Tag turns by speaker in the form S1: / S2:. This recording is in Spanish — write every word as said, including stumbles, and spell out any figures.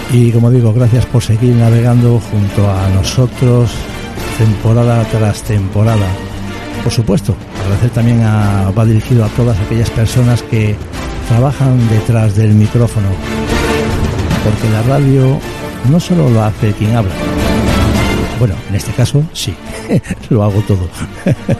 S1: Y como digo, gracias por seguir navegando junto a nosotros temporada tras temporada. Por supuesto, agradecer también a, va dirigido a todas aquellas personas que trabajan detrás del micrófono, porque la radio no solo lo hace quien habla. Bueno, en este caso sí, lo hago todo.